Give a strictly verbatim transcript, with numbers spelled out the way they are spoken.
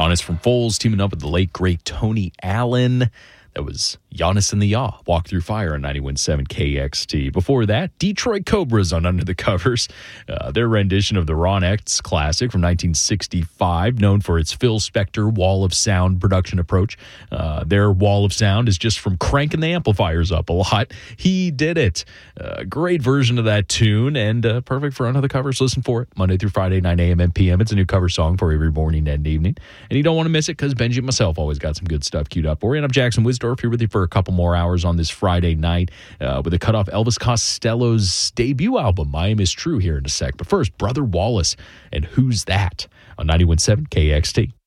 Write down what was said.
Giannis from Foles teaming up with the late, great Tony Allen. That was Giannis and the Yaw, Walk Through Fire on ninety-one point seven K X T. Before that, Detroit Cobras on Under the Covers. Uh, their rendition of the Ron X classic from nineteen sixty-five, known for its Phil Spector Wall of Sound production approach. Uh, their Wall of Sound is just from cranking the amplifiers up a lot. He did it. Uh, great version of that tune, and uh, perfect for Under the Covers. Listen for it Monday through Friday, nine a.m. and p m. It's a new cover song for every morning and evening. And you don't want to miss it because Benji and myself always got some good stuff queued up for you. And I'm Jackson Wisdorf here with you for a couple more hours on this Friday night uh, with a cut off Elvis Costello's debut album, My Aim Is True, here in a sec. But first, Brother Wallace and Who's That on ninety-one point seven K X T.